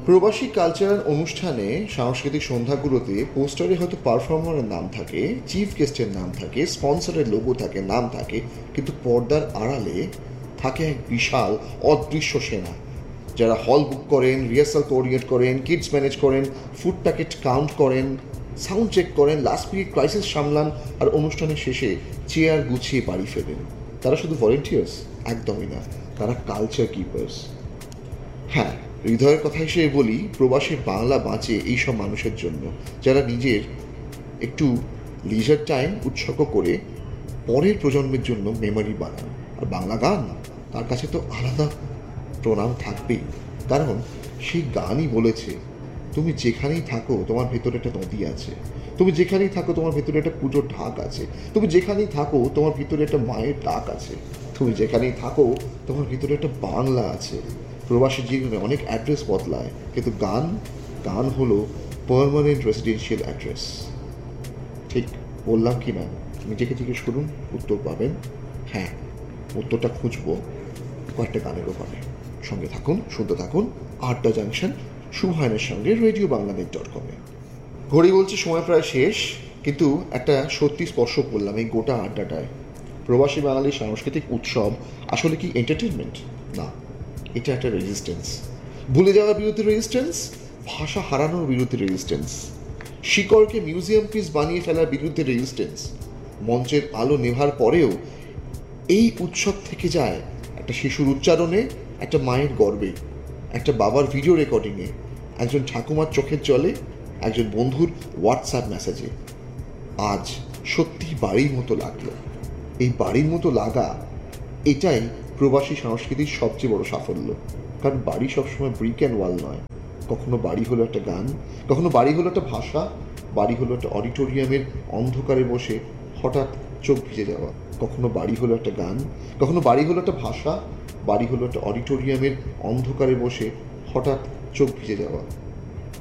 প্রবাসী কালচারাল অনুষ্ঠানে সাংস্কৃতিক সন্ধ্যাগুলোতে পোস্টারে হয়তো পারফর্মারের নাম থাকে, চিফ গেস্টের নাম থাকে, স্পন্সরের লোগো থাকে, নাম থাকে, কিন্তু পর্দার আড়ালে থাকে এক বিশাল অদৃশ্য সেনা, যারা হল বুক করেন, রিহার্সাল কোঅর্ডিনেট করেন, কিডস ম্যানেজ করেন, ফুড প্যাকেট কাউন্ট করেন, সাউন্ড চেক করেন, লাস্ট মিনিট ক্রাইসিস সামলান, আর অনুষ্ঠানের শেষে চেয়ার গুছিয়ে বাড়ি ফেরেন। তারা শুধু ভলেন্টিয়ার্স? একদমই না, তারা কালচার কিপার্স। হ্যাঁ, হৃদয়ের কথা হিসেবে বলি, প্রবাসী বাংলা বাঁচে এইসব মানুষের জন্য, যারা নিজের একটু লিজার টাইম উৎসর্গ করে পরের প্রজন্মের জন্য মেমোরি বানান। আর বাংলা গান, তার কাছে তো আলাদা প্রণাম থাকবেই, কারণ সেই গানই বলেছে, তুমি যেখানেই থাকো তোমার ভেতরে একটা নদী আছে, তুমি যেখানেই থাকো তোমার ভেতরে একটা পুজোর ঢাক আছে, তুমি যেখানেই থাকো তোমার ভিতরে একটা মায়ের ডাক আছে, তুমি যেখানেই থাকো তোমার ভিতরে একটা বাংলা আছে। প্রবাসী জীবনে অনেক অ্যাড্রেস বদলায়, কিন্তু গান হলো পার্মানেন্ট রেসিডেন্সিয়াল অ্যাড্রেস। ঠিক বললাম কি না? নিজেকে জিজ্ঞেস করুন, উত্তর পাবেন। হ্যাঁ, উত্তরটা খুঁজবো কয়েকটা গানের ওপরে। সঙ্গে থাকুন, শুনতে থাকুন আড্ডা জাংশন শুভায়নের সঙ্গে RadioBanglaNet.com-এ। ঘড়ি বলছে সময় প্রায় শেষ, কিন্তু একটা সত্যি স্পর্শ করলাম এই গোটা আড্ডাটায়। প্রবাসী বাঙালির সাংস্কৃতিক উৎসব আসলে কি এন্টারটেনমেন্ট? না, এটা একটা রেজিস্ট্যান্স। ভুলে যাওয়ার বিরুদ্ধে রেজিস্ট্যান্স, ভাষা হারানোর বিরুদ্ধে রেজিস্ট্যান্স, শিকড়কে মিউজিয়াম পিস বানিয়ে ফেলার বিরুদ্ধে রেজিস্ট্যান্স। মঞ্চের আলো নেভার পরেও এই উৎসব থেকে যায় একটা শিশুর উচ্চারণে, একটা মায়ের গর্বে, একটা বাবার ভিডিও রেকর্ডিংয়ে, একজন ঠাকুমার চোখের জলে, একজন বন্ধুর হোয়াটসঅ্যাপ মেসেজে। আজ সত্যি বাড়ির মতো লাগলো। এই বাড়ির মতো লাগা, এটাই প্রবাসী সংস্কৃতির সবচেয়ে বড় সাফল্য। কারণ বাড়ি সবসময় ব্রিক অ্যান্ড ওয়াল নয়। কখনো বাড়ি হলো একটা গান, কখনো বাড়ি হলো একটা ভাষা, বাড়ি হলো একটা অডিটোরিয়ামের অন্ধকারে বসে হঠাৎ চোখ ভিজে যাওয়া। কখনো বাড়ি হলো একটা গান, কখনো বাড়ি হলো একটা ভাষা, বাড়ি হলো একটা অডিটোরিয়ামের অন্ধকারে বসে হঠাৎ চোখ ভিজে যাওয়া।